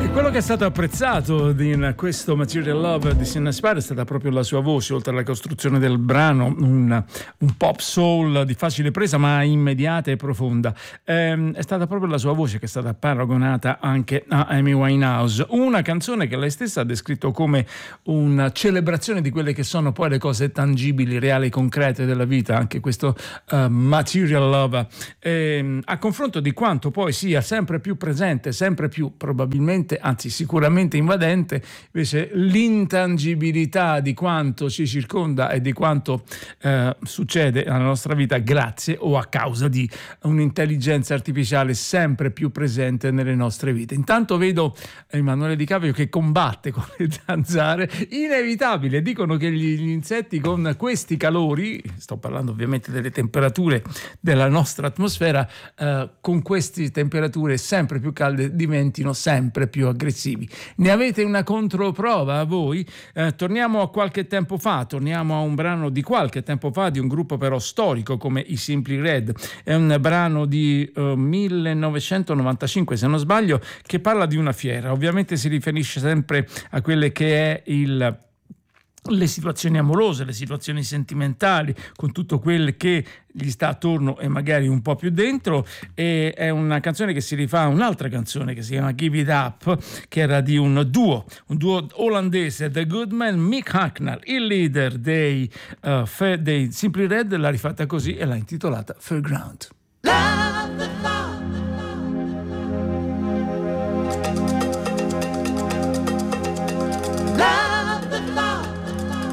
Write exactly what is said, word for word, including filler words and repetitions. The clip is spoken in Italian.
Quello che è stato apprezzato in questo Material Love di Sina Spire è stata proprio la sua voce, oltre alla costruzione del brano, un, un pop soul di facile presa ma immediata e profonda. Ehm, è stata proprio la sua voce che è stata paragonata anche a Amy Winehouse, una canzone che lei stessa ha descritto come una celebrazione di quelle che sono poi le cose tangibili, reali, concrete della vita, anche questo uh, Material Love, ehm, a confronto di quanto poi sia sempre più presente, sempre più probabilmente, anzi sicuramente invadente, invece l'intangibilità di quanto ci circonda e di quanto eh, succede nella nostra vita grazie o a causa di un'intelligenza artificiale sempre più presente nelle nostre vite. Intanto vedo Emanuele Di Caprio che combatte con le zanzare, inevitabile. Dicono che gli, gli insetti con questi calori, sto parlando ovviamente delle temperature della nostra atmosfera, eh, con queste temperature sempre più calde diventino sempre più aggressivi. Ne avete una controprova voi? Eh, torniamo a qualche tempo fa, torniamo a un brano di qualche tempo fa di un gruppo però storico come i Simply Red. È un brano di uh, millenovecentonovantacinque se non sbaglio, che parla di una fiera. Ovviamente si riferisce sempre a quelle che è il le situazioni amorose, le situazioni sentimentali, con tutto quel che gli sta attorno e magari un po' più dentro. E è una canzone che si rifà a un'altra canzone che si chiama Give It Up, che era di un duo, un duo olandese, The Goodman, Mick Hucknall, il leader dei, uh, dei Simply Red, l'ha rifatta così e l'ha intitolata Fairground. La